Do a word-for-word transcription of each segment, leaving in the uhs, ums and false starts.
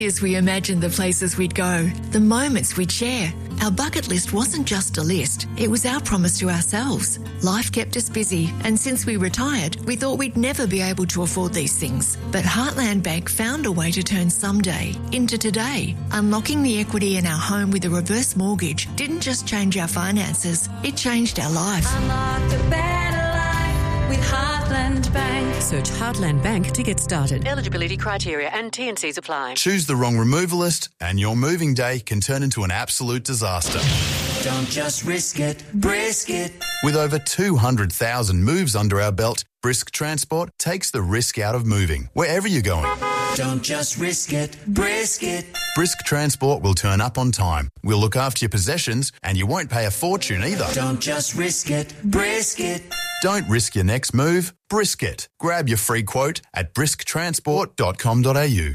As we imagined the places we'd go, the moments we'd share, our bucket list wasn't just a list, it was our promise to ourselves. Life kept us busy, and since we retired, we thought we'd never be able to afford these things. But Heartland Bank found a way to turn someday into today. Unlocking the equity in our home with a reverse mortgage didn't just change our finances, it changed our life. Unlock the better life with Heartland Bank. Search Heartland Bank to get started. Eligibility criteria and T and Cs apply. Choose the wrong removalist and your moving day can turn into an absolute disaster. Don't just risk it, brisk it. With over two hundred thousand moves under our belt, Brisk Transport takes the risk out of moving, wherever you're going. Don't just risk it, brisk it. Brisk Transport will turn up on time. We'll look after your possessions and you won't pay a fortune either. Don't just risk it, brisk it. Don't risk your next move, brisk it. Grab your free quote at brisk transport dot com dot a u.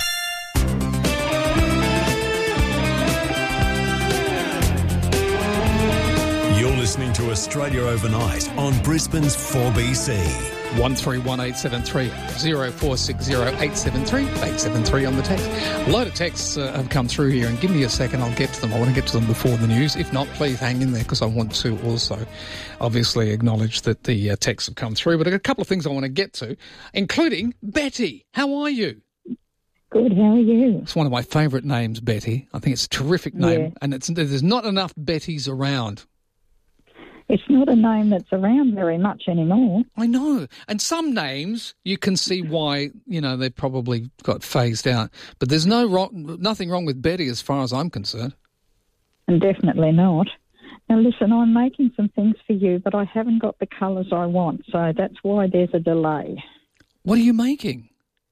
You're listening to Australia Overnight on Brisbane's four B C. one three one eight seven three zero four six zero eight seven three eight seven three on the text. A load of texts uh, have come through here, and give me a second, I'll get to them. I want to get to them before the news. If not, please hang in there because I want to also obviously acknowledge that the uh, texts have come through. But I've got a couple of things I want to get to, including Betty. How are you? Good, how are you? It's one of my favourite names, Betty. I think it's a terrific name, Yeah. and it's there's not enough Bettys around. It's not a name that's around very much anymore. I know. And some names, you can see why, you know, they probably got phased out. But there's no wrong, nothing wrong with Betty as far as I'm concerned. And definitely not. Now, listen, I'm making some things for you, but I haven't got the colours I want, so that's why there's a delay. What are you making?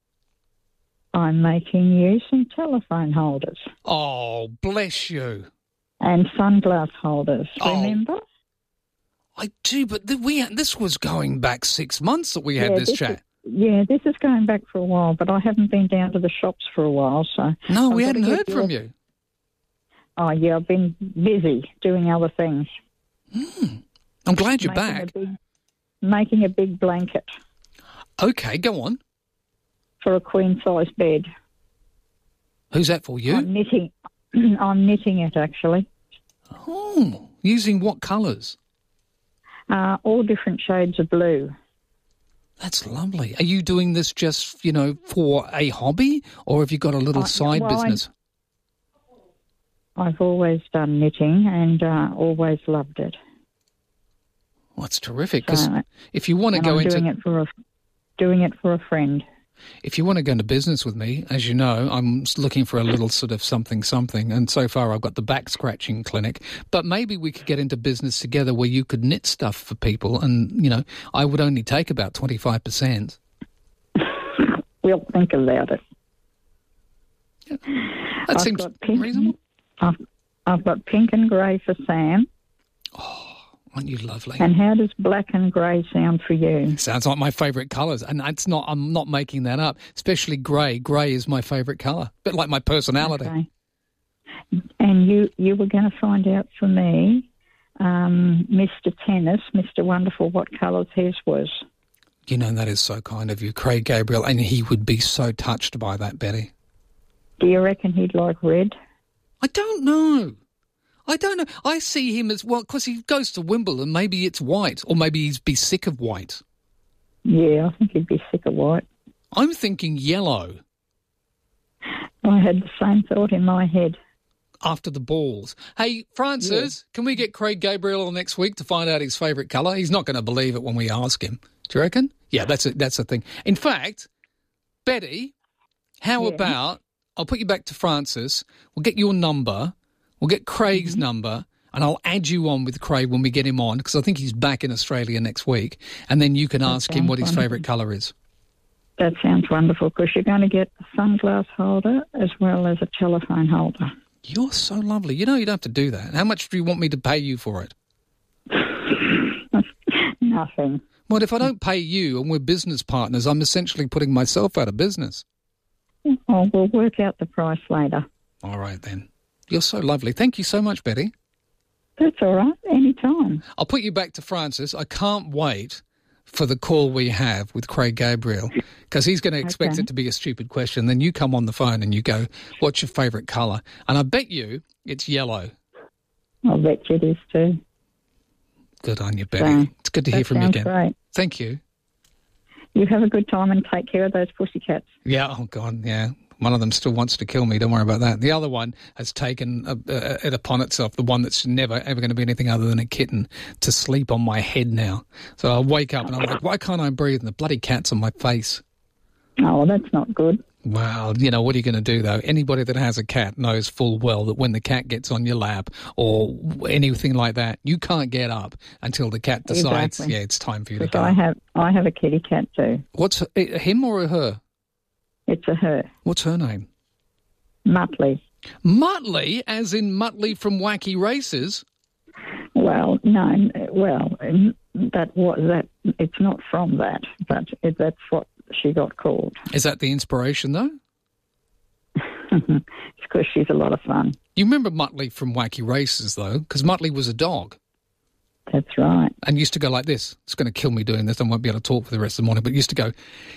I'm making you some telephone holders. Oh, bless you. And sunglass holders, Oh. remember? I do, but th- we this was going back six months that we had Yeah, this, this chat. is- Yeah, this is going back for a while, but I haven't been down to the shops for a while, so... No, we I've got hadn't to heard get from your- you. Oh, yeah, I've been busy doing other things. I'm glad you're making back. A big, making a big blanket Okay, go on. for a queen-size bed. Who's that for, you? I'm knitting. I'm knitting it, actually. Oh, using what colours? Uh, all different shades of blue. That's lovely. Are you doing this just, you know, for a hobby, or have you got a little Uh, side well, I- business? I've always done knitting and uh, always loved it. Well, that's terrific, because So- if you want to and go I'm into... doing it for a, doing it for a friend. If you want to go into business with me, as you know, I'm looking for a little sort of something, something. And so far I've got the back scratching clinic. But maybe we could get into business together where you could knit stuff for people. And, you know, I would only take about twenty-five percent. We'll think about it. That I've seems got pink, reasonable. I've, I've got pink and grey for Sam. Aren't you lovely? And how does black and grey sound for you? Sounds like my favourite colours. And it's not, I'm not making that up. Especially grey. Grey is my favourite colour. Bit like my personality. Okay. And you, you were going to find out for me, um, Mister Tennis, Mister Wonderful, what colours his was. You know, that is so kind of you, Craig Gabriel. And he would be so touched by that, Betty. Do you reckon he'd like red? I don't know. I don't know. I see him as, well, because he goes to Wimbledon, maybe it's white, or maybe he'd be sick of white. Yeah, I think he'd be sick of white. I'm thinking yellow. I had the same thought in my head. After the balls. Hey, Francis, can we get Craig Gabriel on next week to find out his favourite colour? He's not going to believe it when we ask him. Do you reckon? Yeah, that's a, that's the thing. In fact, Betty, how Yeah. about, I'll put you back to Francis, we'll get your number, we'll get Craig's Mm-hmm. number, and I'll add you on with Craig when we get him on, because I think he's back in Australia next week, and then you can That ask him sounds what his wonderful. favourite colour is. That sounds wonderful, because you're going to get a sunglass holder as well as a telephone holder. You're so lovely. You know you don't have to do that. How much do you want me to pay you for it? Nothing. Well, if I don't pay you and we're business partners, I'm essentially putting myself out of business. Oh, we'll work out the price later. All right, then. You're so lovely. Thank you so much, Betty. That's all right. Anytime. I'll put you back to Francis. I can't wait for the call we have with Craig Gabriel, because he's going to expect Okay. it to be a stupid question. Then you come on the phone and you go, what's your favourite colour? And I bet you it's yellow. I'll bet you it is too. Good on you, Betty. So, It's good to hear that from you sounds again. Great. Thank you. You have a good time and take care of those pussycats. Yeah, oh, God, yeah. One of them still wants to kill me. Don't worry about that. The other one has taken uh, uh, it upon itself, the one that's never, ever going to be anything other than a kitten, to sleep on my head now. So I'll wake up and I'm like, why can't I breathe? And the bloody cat's on my face. Oh, well, that's not good. Well, you know, what are you going to do, though? Anybody that has a cat knows full well that when the cat gets on your lap or anything like that, you can't get up until the cat decides, Exactly. yeah, it's time for you to Because go. I have, I have a kitty cat too. What's uh, him or her? It's a her. What's her name? Muttley. Muttley, as in Muttley from Wacky Races. Well, no, n- well, n- that was that. It's not from that, but it, that's what she got called. Is that the inspiration, though? It's because she's a lot of fun. You remember Muttley from Wacky Races, though, because Muttley was a dog That's right. and used to go like this. It's going to kill me doing this. I won't be able to talk for the rest of the morning, but used to go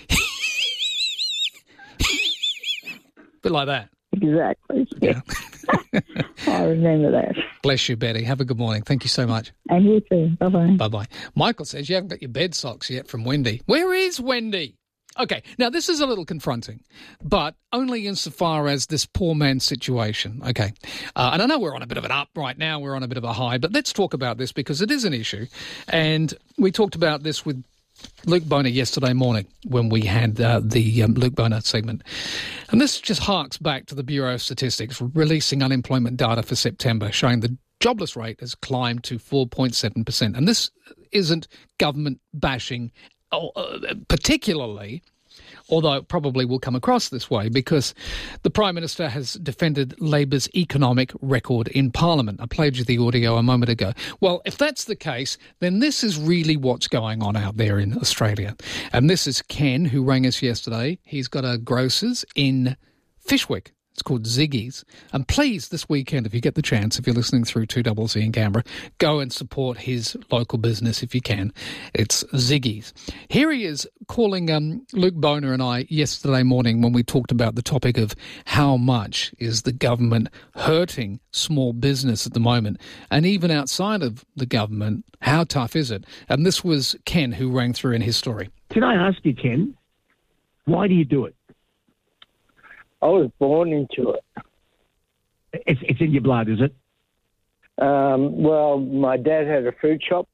a bit like that. Exactly. Yeah. I remember that. Bless you, Betty. Have a good morning. Thank you so much. And you too. Bye-bye. Bye-bye. Michael says you haven't got your bed socks yet from Wendy. Where is Wendy? Okay, now this is a little confronting, but only insofar as this poor man's situation. Okay, uh, and I know we're on a bit of an up right now, we're on a bit of a high, but let's talk about this because it is an issue. And we talked about this with Luke Boner yesterday morning when we had uh, the um, Luke Boner segment. And this just harks back to the Bureau of Statistics releasing unemployment data for September, showing the jobless rate has climbed to four point seven percent. And this isn't government bashing Oh, uh, particularly, although it probably will come across this way, because the Prime Minister has defended Labor's economic record in Parliament. I played you the audio a moment ago. Well, if that's the case, then this is really what's going on out there in Australia. And this is Ken, who rang us yesterday. He's got a grocer's in Fishwick. It's called Ziggy's. And please, this weekend, if you get the chance, if you're listening through two Z in Canberra, go and support his local business if you can. It's Ziggy's. Here he is calling um, Luke Boner and I yesterday morning when we talked about the topic of how much is the government hurting small business at the moment. And even outside of the government, how tough is it? And this was Ken who rang through in his story. Can I ask you, Ken, why do you do it? I was born into it. It's, it's in your blood, is it? Um, well, my dad had a food shop.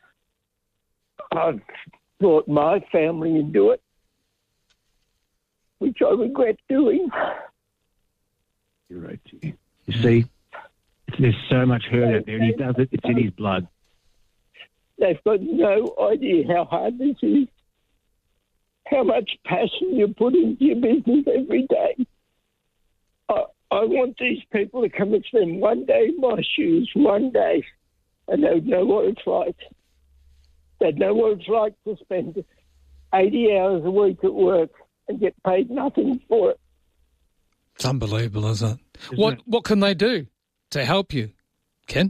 I brought my family into it, which I regret doing. You're right. You see, there's so much hurt out there, and he does it. It's in his blood. They've got no idea how hard this is, how much passion you put into your business every day. I, I want these people to come and spend one day in my shoes, one day, and they'd know what it's like. They'd know what it's like to spend eighty hours a week at work and get paid nothing for it. It's unbelievable, isn't it? Isn't what it? What can they do to help you, Ken?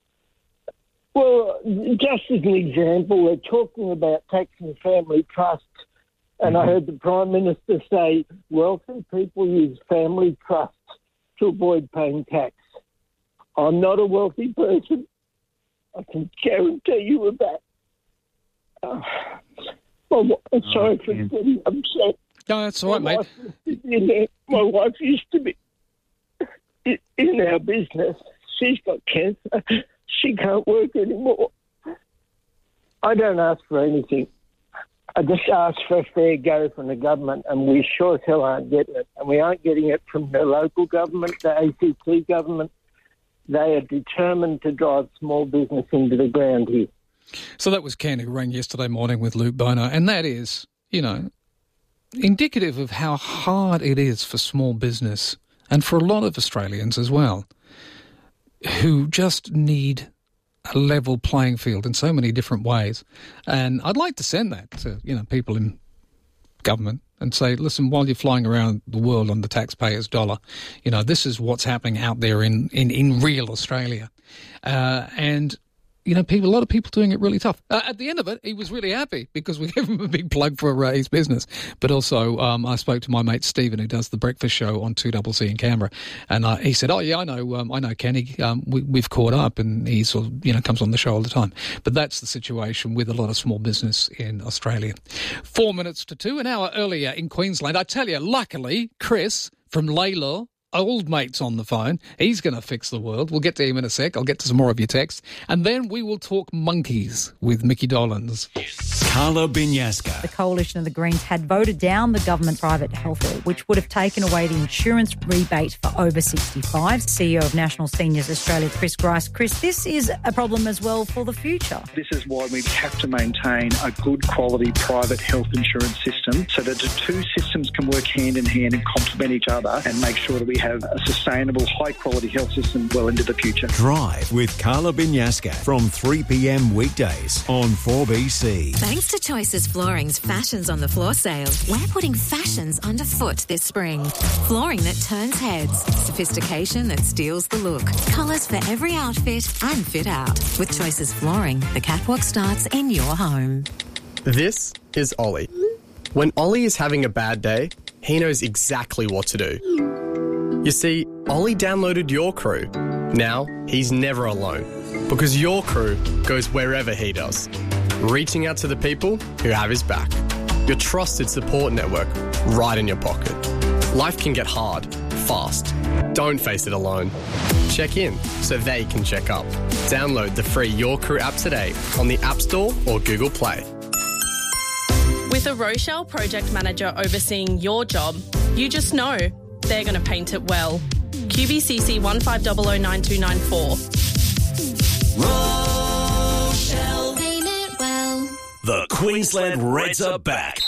Well, just as an example, we're talking about taxing family trusts, and I heard the Prime Minister say wealthy people use family trusts to avoid paying tax. I'm not a wealthy person. I can guarantee you of that. Uh, well, I'm sorry for getting upset. No, that's all right, my mate. Wife used to be there. My wife used to be in our business. She's got cancer. She can't work anymore. I don't ask for anything. I just ask for a fair go from the government, and we sure as hell aren't getting it. And we aren't getting it from the local government, the A C T government. They are determined to drive small business into the ground here. So that was Ken who rang yesterday morning with Luke Boner, and that is, you know, indicative of how hard it is for small business and for a lot of Australians as well, who just need a level playing field in so many different ways. And I'd like to send that to, you know, people in government and say, listen, while you're flying around the world on the taxpayer's dollar, you know, this is what's happening out there in, in, in real Australia. Uh, and, you know, people, a lot of people doing it really tough. Uh, at the end of it, he was really happy because we gave him a big plug for uh, his business. But also, um, I spoke to my mate Stephen, who does the breakfast show on two C C in Canberra, and uh, he said, "Oh yeah, I know, um, I know Kenny. Um, we, we've caught up, and he sort of, you know, comes on the show all the time." But that's the situation with a lot of small business in Australia. Four minutes to two, an hour earlier in Queensland. I tell you, luckily, Chris from Laylaw, old mate's on the phone. He's going to fix the world. We'll get to him in a sec. I'll get to some more of your texts. And then we will talk monkeys with Mickey Dolenz. Carla Binyasca. The Coalition of the Greens had voted down the government private health bill, which would have taken away the insurance rebate for over sixty-five. C E O of National Seniors Australia, Chris Grice. Chris, this is a problem as well for the future. This is why we have to maintain a good quality private health insurance system so that the two systems can work hand in hand and complement each other and make sure that we have a sustainable, high-quality health system well into the future. Drive with Carla Binyasca from three p.m. weekdays on four B C. Thanks to Choices Flooring's Fashions on the Floor sale, we're putting fashions underfoot this spring. Flooring that turns heads, sophistication that steals the look, colours for every outfit and fit out. With Choices Flooring, the catwalk starts in your home. This is Ollie. When Ollie is having a bad day, he knows exactly what to do. You see, Ollie downloaded Your Crew. Now, he's never alone, because Your Crew goes wherever he does, reaching out to the people who have his back. Your trusted support network right in your pocket. Life can get hard, fast. Don't face it alone. Check in so they can check up. Download the free Your Crew app today on the App Store or Google Play. With a Rochelle project manager overseeing your job, you just know they're going to paint it well. Q B C C one five zero zero nine two nine four. Rochelle, paint it well. The Queensland Reds are back.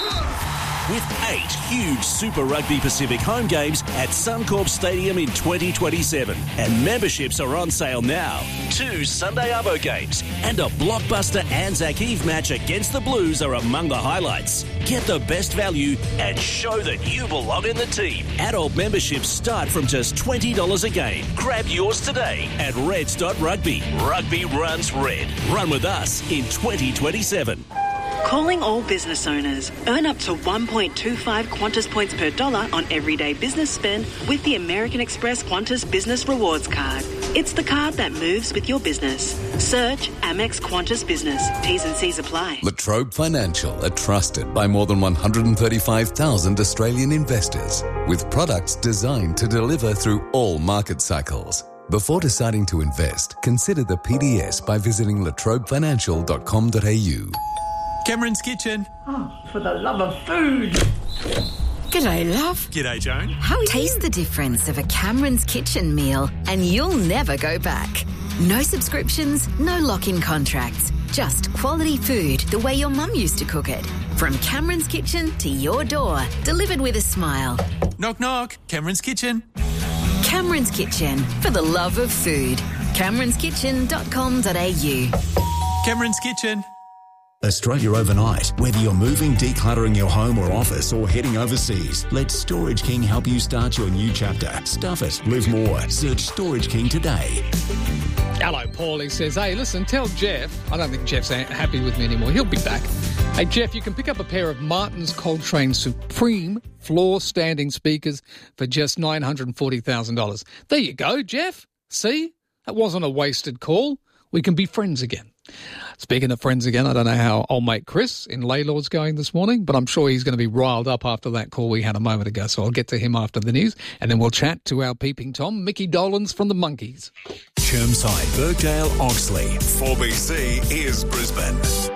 With eight huge Super Rugby Pacific home games at Suncorp Stadium in twenty twenty-seven. And memberships are on sale now. Two Sunday Arvo games and a blockbuster Anzac Eve match against the Blues are among the highlights. Get the best value and show that you belong in the team. Adult memberships start from just twenty dollars a game. Grab yours today at reds dot rugby. Rugby runs red. Run with us in twenty twenty-seven. Calling all business owners. Earn up to one point two five Qantas points per dollar on everyday business spend with the American Express Qantas Business Rewards Card. It's the card that moves with your business. Search Amex Qantas Business. T's and C's apply. La Trobe Financial are trusted by more than one hundred thirty-five thousand Australian investors with products designed to deliver through all market cycles. Before deciding to invest, consider the P D S by visiting la trobe financial dot com dot a u. Cameron's Kitchen. Oh, for the love of food. G'day, love. G'day, Joan. How Taste the difference of a Cameron's Kitchen meal and you'll never go back. No subscriptions, no lock-in contracts. Just quality food the way your mum used to cook it. From Cameron's Kitchen to your door, delivered with a smile. Knock, knock. Cameron's Kitchen. Cameron's Kitchen, for the love of food. camerons kitchen dot com dot a u. Cameron's Kitchen. Australia overnight. Whether you're moving, decluttering your home or office, or heading overseas, let Storage King help you start your new chapter. Stuff it. Live more. Search Storage King today. Hello, Paul. He says, hey, listen, tell Jeff, I don't think Jeff's happy with me anymore. He'll be back. Hey, Jeff, you can pick up a pair of Martin's Coltrane Supreme floor standing speakers for just nine hundred forty thousand dollars. There you go, Jeff. See? That wasn't a wasted call. We can be friends again. Speaking of friends again, I don't know how old mate Chris in Laylaw's going this morning, but I'm sure he's going to be riled up after that call we had a moment ago. So I'll get to him after the news, and then we'll chat to our peeping Tom, Mickey Dolenz from the Monkeys. Chermside, Birkdale, Oxley. four B C is Brisbane.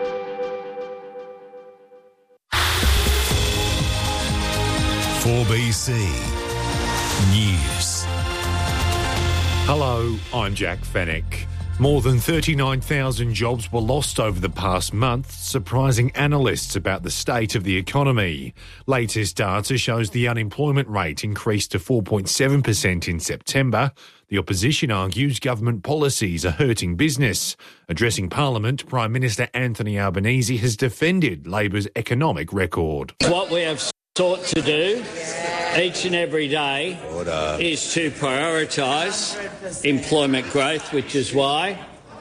four B C News. Hello, I'm Jack Fennick. More than thirty-nine thousand jobs were lost over the past month, surprising analysts about the state of the economy. Latest data shows the unemployment rate increased to four point seven percent in September. The opposition argues government policies are hurting business. Addressing Parliament, Prime Minister Anthony Albanese has defended Labor's economic record. What we have sought to do each and every day Order. is to prioritise employment growth, which is why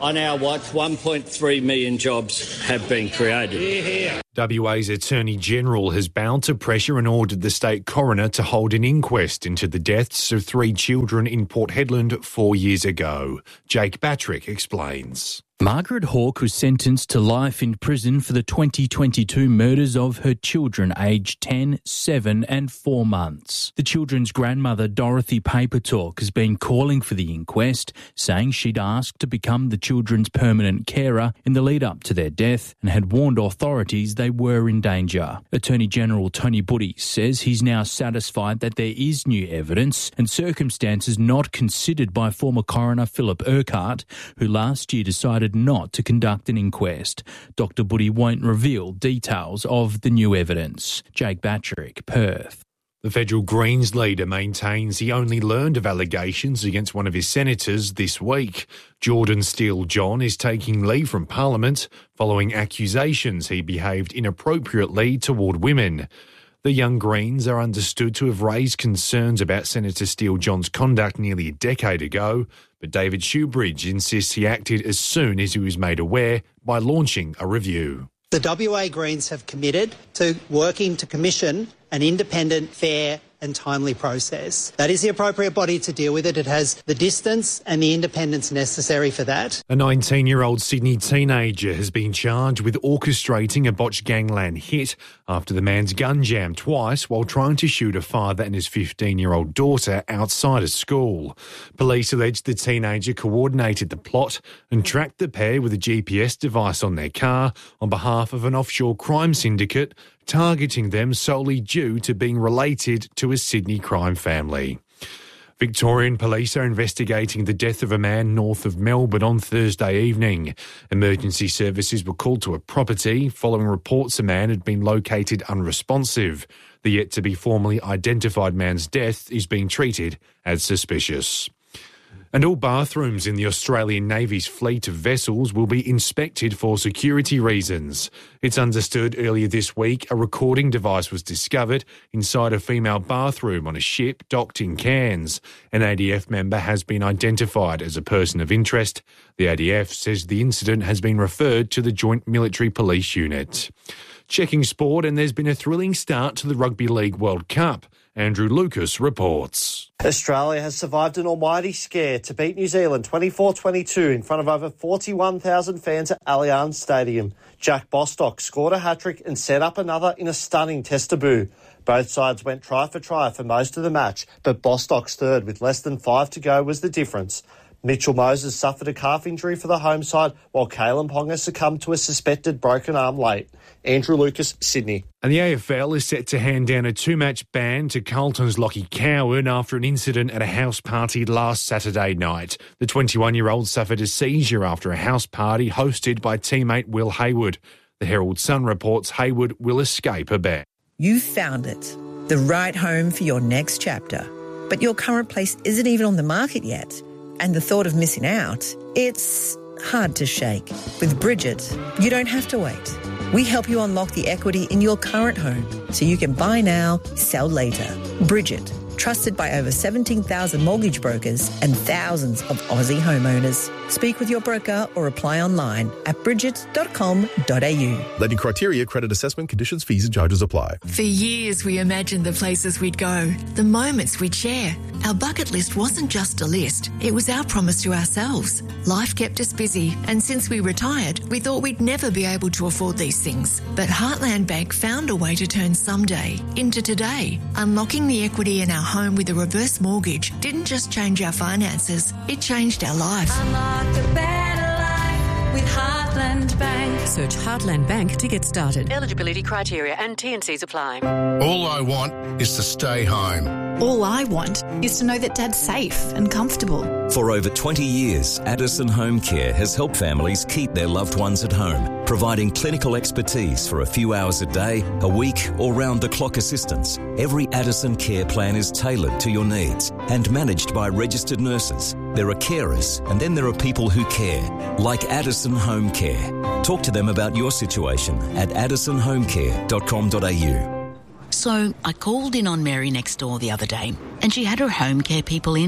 on our watch, one point three million jobs have been created. W A's Attorney General has bowed to pressure and ordered the state coroner to hold an inquest into the deaths of three children in Port Hedland four years ago. Jake Batrick explains. Margaret Hawke was sentenced to life in prison for the twenty twenty-two murders of her children aged ten, seven and four months. The children's grandmother, Dorothy Papertalk, has been calling for the inquest, saying she'd asked to become the children's permanent carer in the lead up to their death and had warned authorities they were in danger. Attorney General Tony Buddy says he's now satisfied that there is new evidence and circumstances not considered by former coroner Philip Urquhart, who last year decided not to conduct an inquest. Doctor Buddy won't reveal details of the new evidence. Jake Batrick, Perth. The federal Greens leader maintains he only learned of allegations against one of his senators this week. Jordan Steele-John is taking leave from Parliament following accusations he behaved inappropriately toward women. The Young Greens are understood to have raised concerns about Senator Steele-John's conduct nearly a decade ago, but David Shoebridge insists he acted as soon as he was made aware by launching a review. The W A Greens have committed to working to commission an independent, fair and timely process. That is the appropriate body to deal with it. It has the distance and the independence necessary for that. A nineteen-year-old Sydney teenager has been charged with orchestrating a botched gangland hit after the man's gun jammed twice while trying to shoot a father and his fifteen-year-old daughter outside a school. Police alleged the teenager coordinated the plot and tracked the pair with a G P S device on their car on behalf of an offshore crime syndicate, targeting them solely due to being related to a Sydney crime family. Victorian police are investigating the death of a man north of Melbourne on Thursday evening. Emergency services were called to a property following reports a man had been located unresponsive. The yet-to-be formally identified man's death is being treated as suspicious. And all bathrooms in the Australian Navy's fleet of vessels will be inspected for security reasons. It's understood earlier this week a recording device was discovered inside a female bathroom on a ship docked in Cairns. An A D F member has been identified as a person of interest. The A D F says the incident has been referred to the Joint Military Police Unit. Checking sport, and there's been a thrilling start to the Rugby League World Cup. Andrew Lucas reports. Australia has survived an almighty scare to beat New Zealand twenty-four twenty-two in front of over forty-one thousand fans at Allianz Stadium. Jack Bostock scored a hat-trick and set up another in a stunning test debut. Both sides went try for try for most of the match, but Bostock's third with less than five to go was the difference. Mitchell Moses suffered a calf injury for the home side, while Kalen Ponga succumbed to a suspected broken arm late. Andrew Lucas, Sydney. And the A F L is set to hand down a two-match ban to Carlton's Lockie Cowan after an incident at a house party last Saturday night. The twenty-one-year-old suffered a seizure after a house party hosted by teammate Will Hayward. The Herald Sun reports Hayward will escape a ban. You've found it, the right home for your next chapter. But your current place isn't even on the market yet. And the thought of missing out, it's hard to shake. With Bridget, you don't have to wait. We help you unlock the equity in your current home so you can buy now, sell later. Bridget, trusted by over seventeen thousand mortgage brokers and thousands of Aussie homeowners. Speak with your broker or apply online at bridget dot com dot a u. Lending criteria, credit assessment, conditions, fees and charges apply. For years, we imagined the places we'd go, the moments we'd share. Our bucket list wasn't just a list, it was our promise to ourselves. Life kept us busy, and since we retired, we thought we'd never be able to afford these things. But Heartland Bank found a way to turn someday into today. Unlocking the equity in our home with a reverse mortgage didn't just change our finances, it changed our lives. Unlock a better life with Heartland Bank. Search Heartland Bank to get started. Eligibility criteria and T and Cs apply. All I want is to stay home. All I want is to know that Dad's safe and comfortable. For over twenty years, Addison Home Care has helped families keep their loved ones at home, providing clinical expertise for a few hours a day, a week, or round-the-clock assistance. Every Addison care plan is tailored to your needs and managed by registered nurses. There are carers, and then there are people who care, like Addison Home Care. Talk to them about your situation at addison home care dot com dot a u. So I called in on Mary next door the other day and she had her home care people in.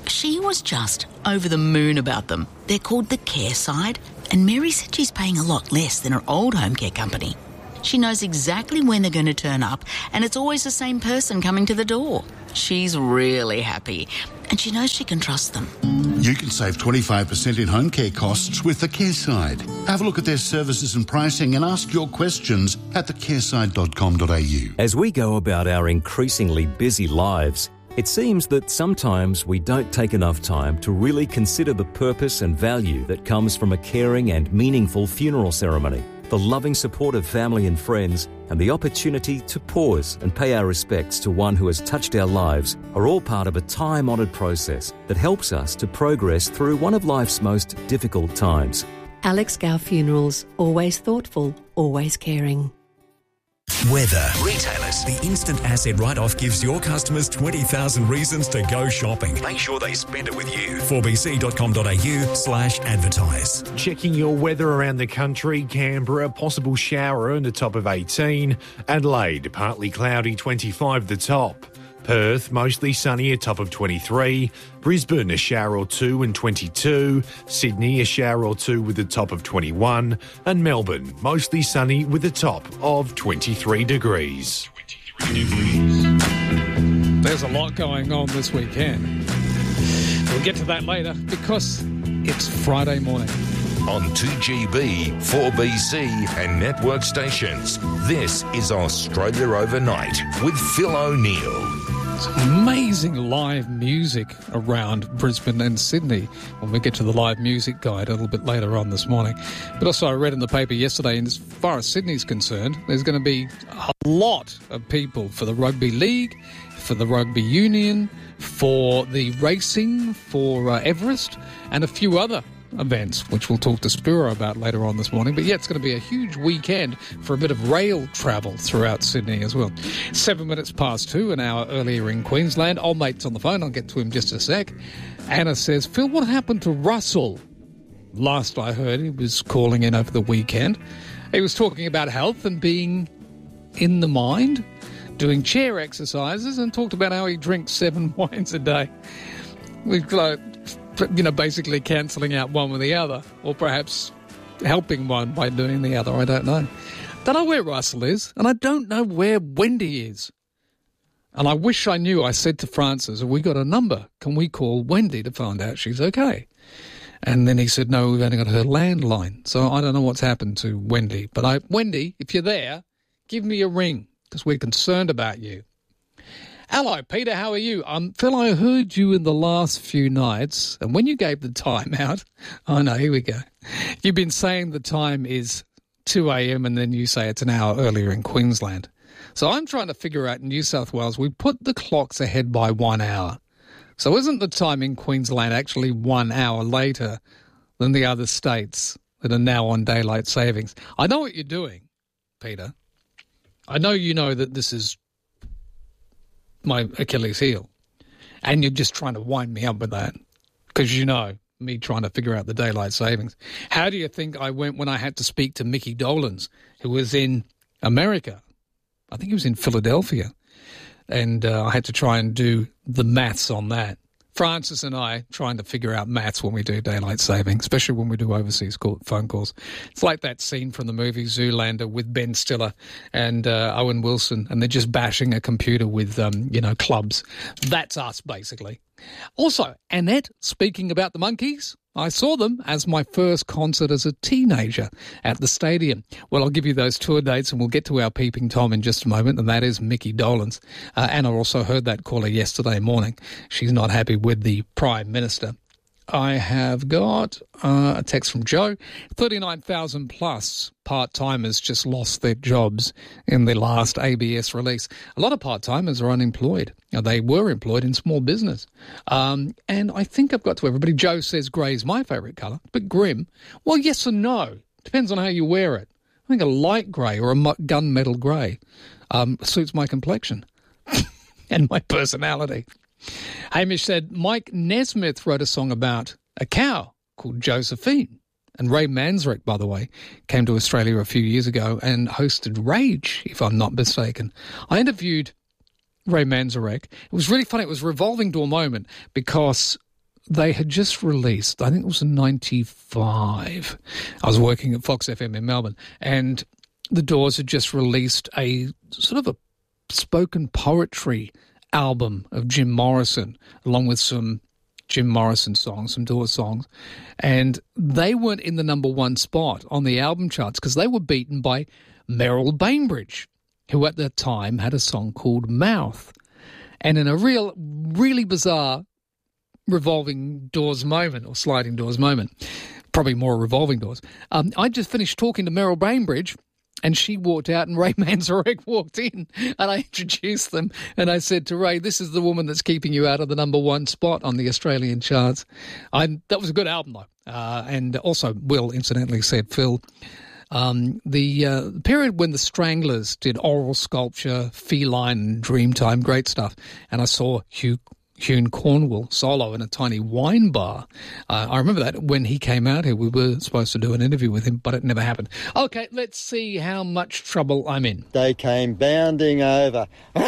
She was just over the moon about them. They're called the Care Side, and Mary said she's paying a lot less than her old home care company. She knows exactly when they're going to turn up, and it's always the same person coming to the door. She's really happy, and she knows she can trust them. You can save twenty-five percent in home care costs with the Care Side. Have a look at their services and pricing and ask your questions at the careside dot com dot a u. As we go about our increasingly busy lives, it seems that sometimes we don't take enough time to really consider the purpose and value that comes from a caring and meaningful funeral ceremony. The loving support of family and friends, and the opportunity to pause and pay our respects to one who has touched our lives are all part of a time-honoured process that helps us to progress through one of life's most difficult times. Alex Gow Funerals. Always thoughtful, always caring. Weather. Retailers. The instant asset write-off gives your customers twenty thousand reasons to go shopping. Make sure they spend it with you. four b c dot com dot a u slash advertise. Checking your weather around the country. Canberra, possible shower and a top of eighteen. Adelaide, partly cloudy, twenty-five the top. Perth, mostly sunny, a top of twenty-three. Brisbane, a shower or two and twenty-two. Sydney, a shower or two with a top of twenty-one. And Melbourne, mostly sunny with a top of twenty-three degrees. There's a lot going on this weekend. We'll get to that later because it's Friday morning. On two G B, four B C and network stations, this is Australia Overnight with Phil O'Neill. Amazing live music around Brisbane and Sydney when we get to the live music guide a little bit later on this morning. But also I read in the paper yesterday, and as far as Sydney's concerned, there's going to be a lot of people for the rugby league, for the rugby union, for the racing, for uh, Everest, and a few other events, which we'll talk to Spiro about later on this morning. But yeah, it's going to be a huge weekend for a bit of rail travel throughout Sydney as well. Seven minutes past two, an hour earlier in Queensland. Old mate's on the phone. I'll get to him just a sec. Anna says, Phil, what happened to Russell? Last I heard, he was calling in over the weekend. He was talking about health and being in the mind, doing chair exercises, and talked about how he drinks seven wines a day. We've got you know, basically cancelling out one with the other, or perhaps helping one by doing the other. I don't know. Don't know where Russell is, and I don't know where Wendy is. And I wish I knew. I said to Francis, have we got a number? Can we call Wendy to find out she's okay? And then he said, no, we've only got her landline. So I don't know what's happened to Wendy. But I, Wendy, if you're there, give me a ring, because we're concerned about you. Hello, Peter, how are you? Um, Phil, I heard you in the last few nights, and when you gave the time out, oh no, here we go. You've been saying the time is two a.m. and then you say it's an hour earlier in Queensland. So I'm trying to figure out in New South Wales, we put the clocks ahead by one hour. So isn't the time in Queensland actually one hour later than the other states that are now on daylight savings? I know what you're doing, Peter. I know you know that this is my Achilles heel, and you're just trying to wind me up with that because you know me trying to figure out the daylight savings. How do you think I went when I had to speak to Mickey Dolans, who was in America? I think he was in Philadelphia, and uh, I had to try and do the maths on that. Francis and I trying to figure out maths when we do daylight saving, especially when we do overseas call, phone calls. It's like that scene from the movie Zoolander with Ben Stiller and uh, Owen Wilson, and they're just bashing a computer with, um, you know, clubs. That's us, basically. Also, Annette, speaking about the Monkees, I saw them as my first concert as a teenager at the stadium. Well, I'll give you those tour dates and we'll get to our Peeping Tom in just a moment, and that is Mickey Dolans. Uh, Anna also heard that caller yesterday morning. She's not happy with the Prime Minister. I have got uh, a text from Joe. thirty-nine thousand plus part-timers just lost their jobs in the last A B S release. A lot of part-timers are unemployed. Now, they were employed in small business. Um, and I think I've got to everybody. Joe says grey is my favourite colour, but grim. Well, yes and no. Depends on how you wear it. I think a light grey or a gunmetal grey um, suits my complexion and my personality. Hamish said Mike Nesmith wrote a song about a cow called Josephine. And Ray Manzarek, by the way, came to Australia a few years ago and hosted Rage, if I'm not mistaken. I interviewed Ray Manzarek. It was really funny. It was a revolving door moment because they had just released, I think it was in ninety-five, I was working at Fox F M in Melbourne, and the Doors had just released a sort of a spoken poetry album of Jim Morrison, along with some Jim Morrison songs, some Doors songs, and they weren't in the number one spot on the album charts because they were beaten by Merrill Bainbridge, who at the time had a song called Mouth. And in a real, really bizarre revolving doors moment, or sliding doors moment, probably more revolving doors, um, I just finished talking to Merrill Bainbridge, and she walked out and Ray Manzarek walked in, and I introduced them, and I said to Ray, this is the woman that's keeping you out of the number one spot on the Australian charts. I, that was a good album, though. Uh, and also, Will, incidentally, said, Phil, um, the uh, period when the Stranglers did Oral Sculpture, Feline, and Dreamtime, great stuff, and I saw Hugh Hune Cornwell solo in a tiny wine bar. Uh, I remember that when he came out here. We were supposed to do an interview with him, but it never happened. Okay, let's see how much trouble I'm in. They came bounding over. Am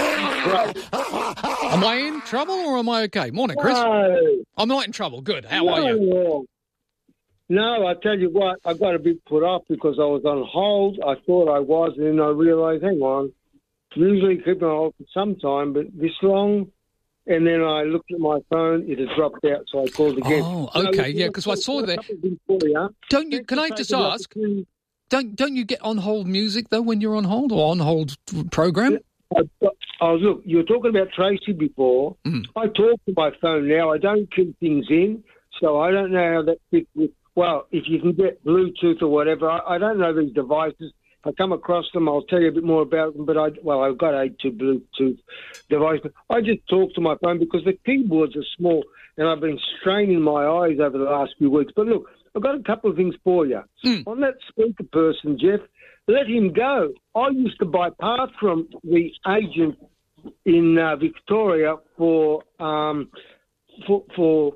I in trouble or am I okay? Morning, Chris. No. I'm not in trouble. Good. How no, are you? No. no, I tell you what, I got a bit put off because I was on hold. I thought I was, and then I realised, hang on, usually keep on hold for some time, but this long... And then I looked at my phone; it had dropped out, so I called again. Oh, okay, so, yeah, because I saw that. You. Don't you? Can I just ask? Don't don't you get on hold music though when you're on hold or on hold program? I, I, look, you were talking about Tracy before. Mm. I talk to my phone now. I don't keep things in, so I don't know how that fits with. Well, if you can get Bluetooth or whatever, I, I don't know these devices. If I come across them, I'll tell you a bit more about them, but I, well, I've got a two Bluetooth device. I just talk to my phone because the keyboards are small and I've been straining my eyes over the last few weeks. But look, I've got a couple of things for you. Mm. On that speaker person, Jeff, let him go. I used to buy parts from the agent in uh, Victoria for, um, for, for,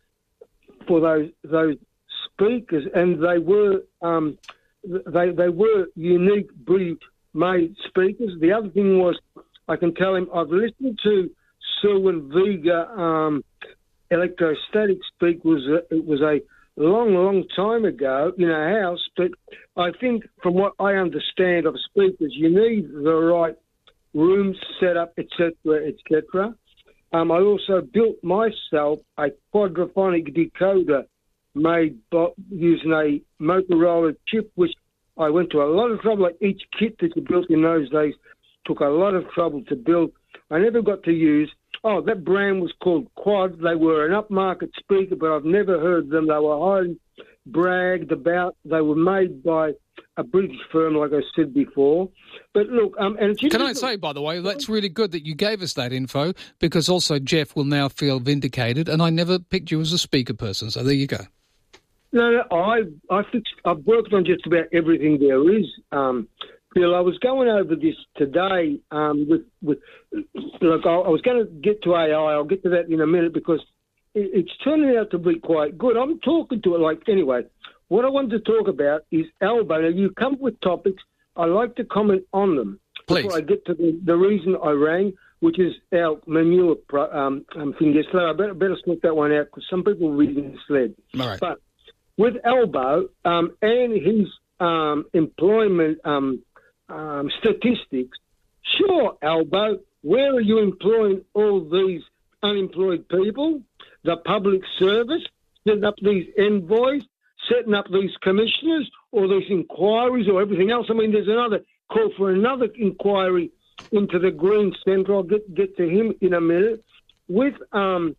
for those, those speakers, and they were... Um, They they were unique breed-made speakers. The other thing was, I can tell him, I've listened to Selwyn Vega um, electrostatic speak. Was a, it was a long, long time ago in a house, but I think from what I understand of speakers, you need the right room setup, et cetera, et cetera. Um, I also built myself a quadraphonic decoder made by, using a Motorola chip, which I went to a lot of trouble. Like each kit that you built in those days took a lot of trouble to build. I never got to use. Oh, that brand was called Quad. They were an upmarket speaker, but I've never heard them. They were highly bragged about. They were made by a British firm, like I said before. But look, um, and it's can I say, by the way, that's really good that you gave us that info, because also Jeff will now feel vindicated, and I never picked you as a speaker person. So there you go. No, no, I I fixed. I've worked on just about everything there is. Um, Bill, I was going over this today um, with with. Look, I, I was going to get to A I. I'll get to that in a minute because it, it's turning out to be quite good. I'm talking to it like anyway. What I wanted to talk about is Albo. Now, you come up with topics. I like to comment on them. Please. Before I get to the, the reason I rang, which is our manure pro, um, um, thing yesterday. I better, better sort that one out because some people will be misled. All right. But with Albo um, and his um, employment um, um, statistics, sure, Albo, where are you employing all these unemployed people? The public service, setting up these envoys, setting up these commissioners, or these inquiries, or everything else. I mean, there's another call for another inquiry into the Green Centre. I'll get, get to him in a minute. With um,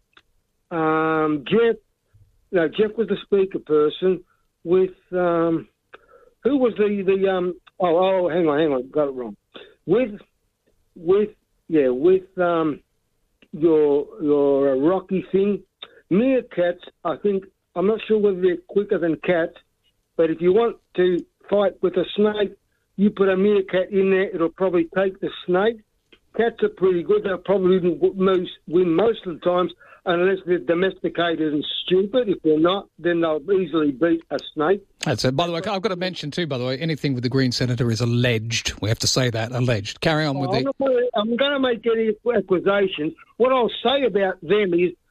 um, Jeff, no, Jeff was the speaker person. With, um, who was the, the um, oh, oh, hang on, hang on, got it wrong. With, with, yeah, with um, your, your uh, Rocky thing, meerkats, I think, I'm not sure whether they're quicker than cats, but if you want to fight with a snake, you put a meerkat in there, it'll probably take the snake. Cats are pretty good. They'll probably win most of the times, unless they're domesticated and stupid. If they're not, then they'll easily beat a snake. That's it. By the way, I've got to mention too, by the way, anything with the Green Senator is alleged. We have to say that, alleged. Carry on with I'm the... Not, I'm going to make any accusations. What I'll say about them is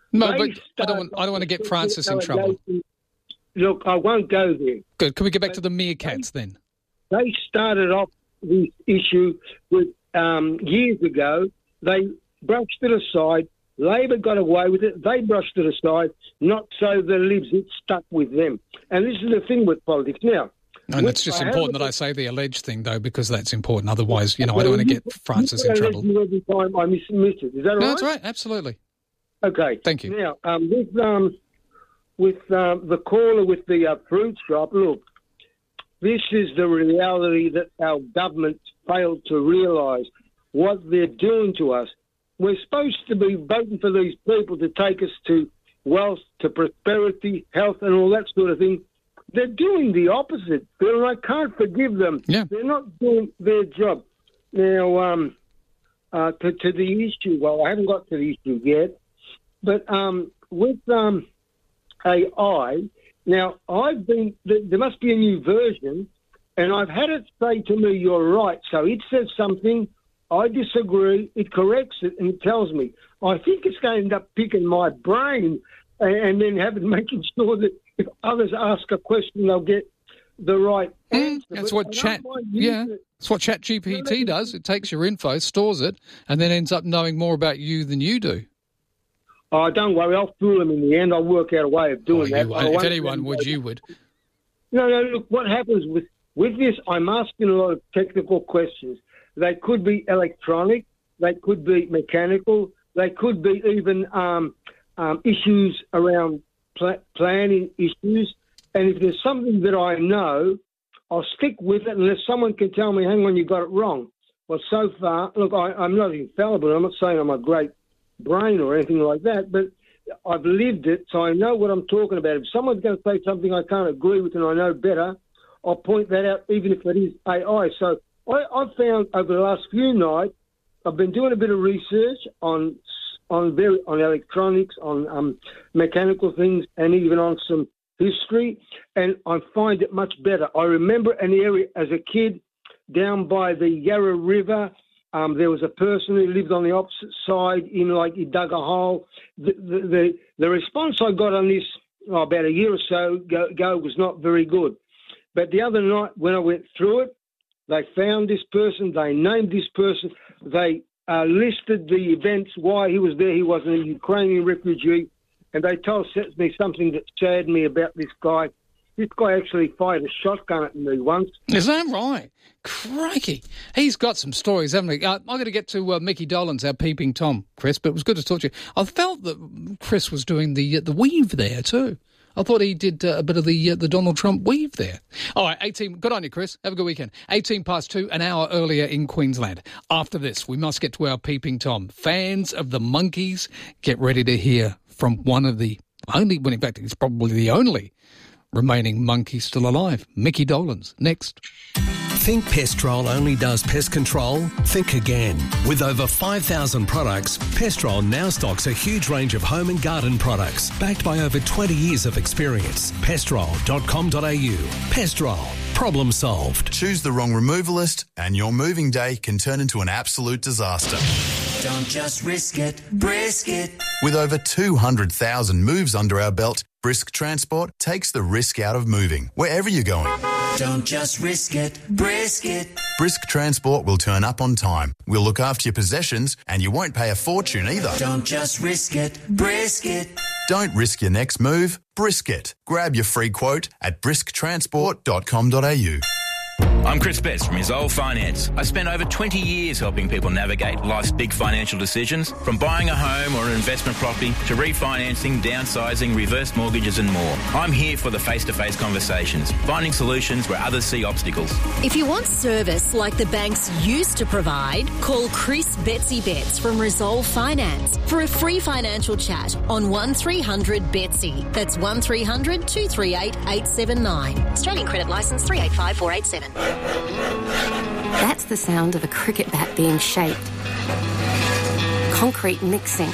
No, They but I don't want, I don't want to get Francis in trouble. Look, I won't go there. Good. Can we get back to the meerkats then? They started off this issue with um, years ago. They brushed it aside. Labor got away with it. They brushed it aside, not so the libs, it stuck with them. And this is the thing with politics now. And it's just I important that I say the alleged thing, though, because that's important. Otherwise, you know, I don't want to get Francis in trouble. Every time I miss, miss it. Is that right? No, that's right. Absolutely. Okay. Thank you. Now, um, with um, with um, the caller with the uh, fruit shop, look, this is the reality that our government failed to realise what they're doing to us. We're supposed to be voting for these people to take us to wealth, to prosperity, health, and all that sort of thing. They're doing the opposite, Bill, and I can't forgive them. Yeah. They're not doing their job. Now, um, uh, to, to the issue, well, I haven't got to the issue yet, but um, with um, A I, now, I've been, there must be a new version, and I've had it say to me, you're right. So it says something, I disagree, it corrects it, and it tells me. I think it's going to end up picking my brain and, and then having making sure that if others ask a question, they'll get the right answer. Mm, that's what Chat, yeah, that's what Chat G P T does. It takes your info, stores it, and then ends up knowing more about you than you do. Oh, don't worry, I'll fool them in the end. I'll work out a way of doing oh, that. You, if anyone would, you would. No, no, look, what happens with, with this, I'm asking a lot of technical questions. They could be electronic, they could be mechanical, they could be even um, um, issues around pl- planning issues. And if there's something that I know, I'll stick with it unless someone can tell me, hang on, you got it wrong. Well, so far, look, I, I'm not infallible. I'm not saying I'm a great brain or anything like that, but I've lived it, so I know what I'm talking about. If someone's going to say something I can't agree with and I know better, I'll point that out, even if it is A I. So I, I've found over the last few nights, I've been doing a bit of research on on very on electronics, on um, mechanical things, and even on some history, and I find it much better. I remember an area as a kid down by the Yarra River. Um, there was a person who lived on the opposite side in, like, he dug a hole. The, the, the, the response I got on this oh, about a year or so ago, ago was not very good. But the other night when I went through it, they found this person, they named this person, they uh, listed the events, why he was there. He was a Ukrainian refugee, and they told me something that saddened me about this guy. This guy actually fired a shotgun at me once. Is that right? Crikey. He's got some stories, haven't he? Uh, I've got to get to uh, Mickey Dolenz, our peeping Tom, Chris, but it was good to talk to you. I felt that Chris was doing the uh, the weave there too. I thought he did uh, a bit of the uh, the Donald Trump weave there. All right, eighteen. Good on you, Chris. Have a good weekend. eighteen past two, an hour earlier in Queensland. After this, we must get to our peeping Tom. Fans of the Monkees, get ready to hear from one of the only, well, in fact, it's probably the only remaining monkey still alive. Mickey Dolenz, next. Think Pestrol only does pest control? Think again. With over five thousand products, Pestrol now stocks a huge range of home and garden products, backed by over twenty years of experience. pestrol dot com dot a u. Pestrol. Problem solved. Choose the wrong removalist and your moving day can turn into an absolute disaster. Don't just risk it, brisk it. With over two hundred thousand moves under our belt, Brisk Transport takes the risk out of moving, wherever you're going. Don't just risk it, brisk it. Brisk Transport will turn up on time. We'll look after your possessions and you won't pay a fortune either. Don't just risk it, brisk it. Don't risk your next move, brisk it. Grab your free quote at brisk transport dot com dot a u. I'm Chris Betts from Isolde Finance. I spent over twenty years helping people navigate life's big financial decisions, from buying a home or an investment property to refinancing, downsizing, reverse mortgages and more. I'm here for the face-to-face conversations, finding solutions where others see obstacles. If you want service like the banks used to provide, call Chris Betsy Betts from Resolve Finance for a free financial chat on one three hundred Betsy. That's one three hundred two three eight eight seven nine. Australian credit licence three eight five four eight seven. That's the sound of a cricket bat being shaped. Concrete mixing.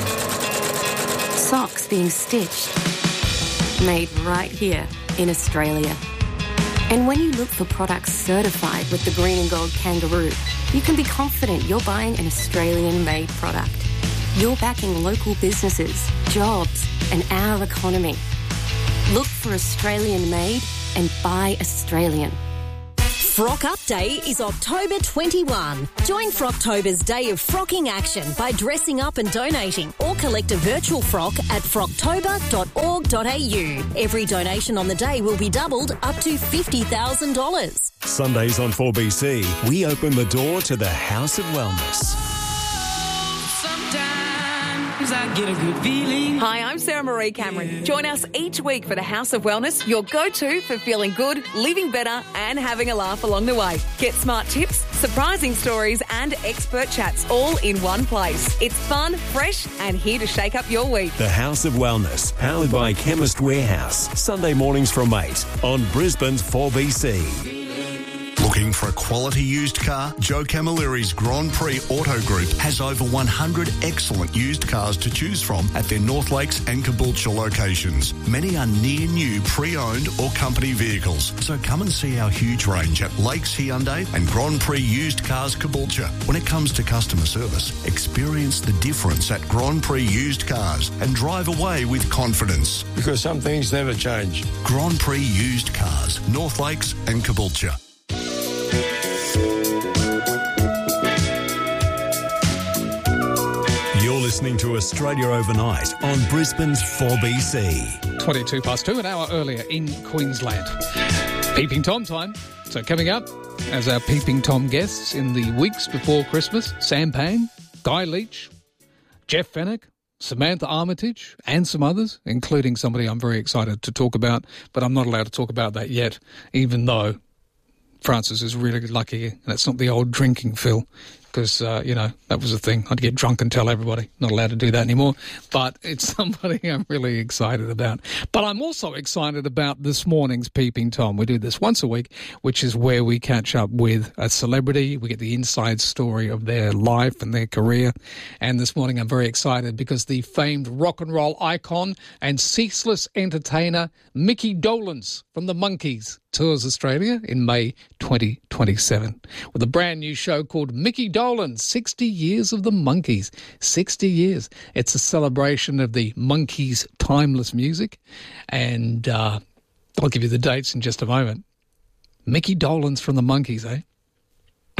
Socks being stitched. Made right here in Australia. And when you look for products certified with the green and gold kangaroo, you can be confident you're buying an Australian-made product. you're backing local businesses, jobs, and our economy. Look for Australian made and buy Australian. Frock Up Day is October twenty-first. Join Frocktober's day of frocking action by dressing up and donating, or collect a virtual frock at frocktober dot org dot a u. Every donation on the day will be doubled up to fifty thousand dollars. Sundays on four B C, we open the door to the House of Wellness. I get a good feeling. Hi, I'm Sarah Marie Cameron. Join us each week for the House of Wellness, your go-to for feeling good, living better and having a laugh along the way. Get smart tips, surprising stories and expert chats all in one place. It's fun, fresh and here to shake up your week. The House of Wellness, powered by Chemist Warehouse. Sunday mornings from eight on Brisbane's four B C. Looking for a quality used car? Joe Camilleri's Grand Prix Auto Group has over one hundred excellent used cars to choose from at their North Lakes and Caboolture locations. Many are near new pre-owned or company vehicles. So come and see our huge range at Lakes Hyundai and Grand Prix Used Cars Caboolture. When it comes to customer service, experience the difference at Grand Prix Used Cars and drive away with confidence. Because some things never change. Grand Prix Used Cars, North Lakes and Caboolture. You're listening to Australia Overnight on Brisbane's four B C. twenty-two past two, an hour earlier in Queensland. Peeping Tom time. So coming up as our Peeping Tom guests in the weeks before Christmas, Sam Pang, Guy Leach, Jeff Fenwick, Samantha Armitage and some others, including somebody I'm very excited to talk about, but I'm not allowed to talk about that yet, even though Francis is really lucky, and it's not the old drinking Phil, because, uh, you know, that was a thing. I'd get drunk and tell everybody. Not allowed to do that anymore. But it's somebody I'm really excited about. But I'm also excited about this morning's Peeping Tom. We do this once a week, which is where we catch up with a celebrity. We get the inside story of their life and their career. And this morning I'm very excited because the famed rock and roll icon and ceaseless entertainer Micky Dolenz from the Monkees tours Australia in May twenty twenty-seven with a brand new show called Micky Dolenz, sixty years of the Monkees. sixty years. It's a celebration of the Monkees' timeless music. And uh, I'll give you the dates in just a moment. Micky Dolenz from the Monkees, eh?